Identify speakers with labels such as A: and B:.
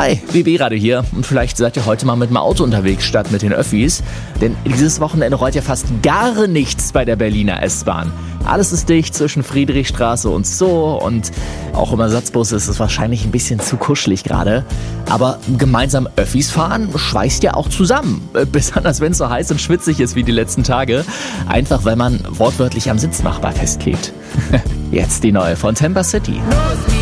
A: Hi, BB Radio hier und vielleicht seid ihr heute mal mit dem Auto unterwegs statt mit den Öffis, denn dieses Wochenende rollt ja fast gar nichts bei der Berliner S-Bahn. Alles ist dicht zwischen Friedrichstraße und Zoo und auch im Ersatzbus ist es wahrscheinlich ein bisschen zu kuschelig gerade. Aber gemeinsam Öffis fahren schweißt ja auch zusammen, besonders wenn es so heiß und schwitzig ist wie die letzten Tage, einfach weil man wortwörtlich am Sitznachbar festklebt. Jetzt die neue von Temper City.